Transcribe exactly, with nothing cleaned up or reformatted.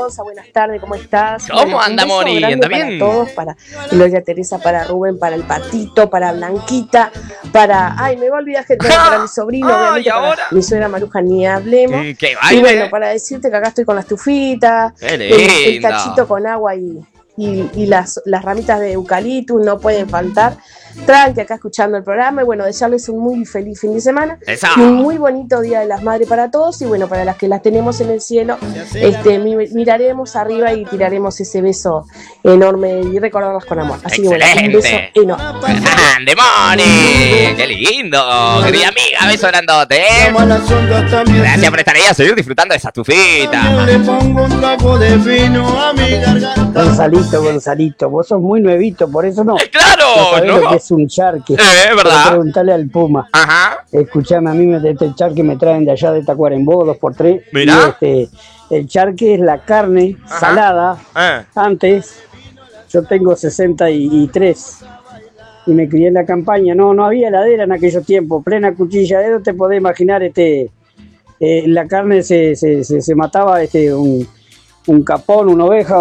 Gonza, buenas tardes, ¿cómo estás? ¿Cómo bueno, anda, Mori? ¿Anda bien? Para todos, para Gloria Teresa, para Rubén, para el Patito, para Blanquita, para... Ay, me voy a olvidar gente, para mi sobrino, Ay, obviamente, para ahora. mi suegra Maruja, ni hablemos. ¿Qué, qué y bueno, para decirte que acá estoy con la estufita, el, el tachito con agua y... Y, y las, las ramitas de eucaliptus no pueden faltar. Tranqui, acá escuchando el programa. Y bueno, desearles un muy feliz fin de semana. ¡Eso! Y un muy bonito Día de las Madres para todos. Y bueno, para las que las tenemos en el cielo, este, miraremos arriba y tiraremos ese beso enorme y recordarlas con amor. Así que bueno, un beso enorme. ¡Grande, Moni! ¡Qué lindo! Querida amiga, beso grandote, ¿eh? Gracias por estar ahí a seguir disfrutando de esa estufita. Le pongo un trapo de vino a mi garganta. Gonzalito, Gonzalito, vos sos muy nuevito, por eso no. ¡Claro! No sabés ¿no? lo que es un charque. Eh, ¿verdad? Preguntale al Puma. Ajá. Escuchame, a mí me, este charque me traen de allá de Tacuarembó, dos por tres. Mirá. Y este, el charque es la carne Ajá. salada. Eh. Antes, yo tengo sesenta y tres y me crié en la campaña. No, no había heladera en aquellos tiempos. Plena cuchilla de dedo, te podés imaginar, este, eh, la carne se, se, se, se mataba este, un, un capón, una oveja.